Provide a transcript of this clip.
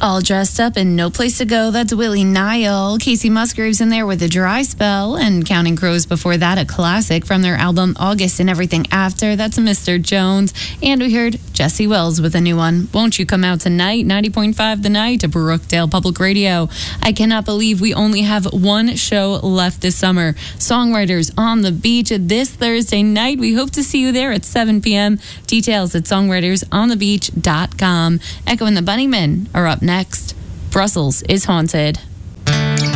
All dressed up and no place to go. That's Willie Nile. Casey Musgraves in there with a dry spell. And Counting Crows before that, a classic from their album August and Everything After. That's Mr. Jones. And we heard Jesse Wells with a new one. Won't You Come Out Tonight? 90.5 The Night to Brookdale Public Radio. I cannot believe we only have one show left this summer. Songwriters on the Beach this Thursday night. We hope to see you there at 7 p.m. Details at songwritersonthebeach.com. Echo and the Bunnymen are up next. Brussels is Haunted.